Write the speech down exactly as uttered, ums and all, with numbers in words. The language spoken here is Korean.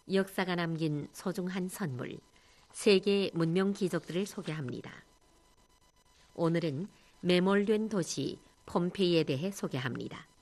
역사가 남긴 소중한 선물, 세계 문명 기적들을 소개합니다. 오늘은 매몰된 도시 폼페이에 대해 소개합니다.